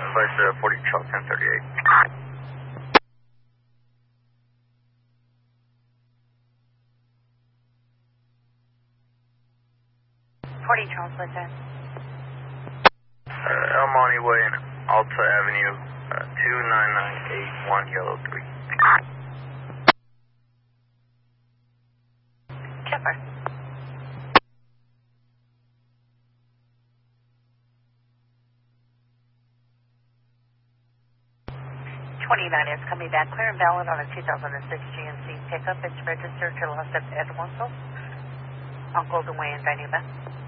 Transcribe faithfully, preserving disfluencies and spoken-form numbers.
advice uh, forty Charles ten thirty-eight. forty Charles, what's that? Uh, El Monte Way in Alta Avenue, uh, two nine nine eight one Yellow three. Chipper. twenty-nine is coming back, clear and valid on a two thousand six G M C pickup. It's registered to Los Hermosos on Golden Way in Dinuba.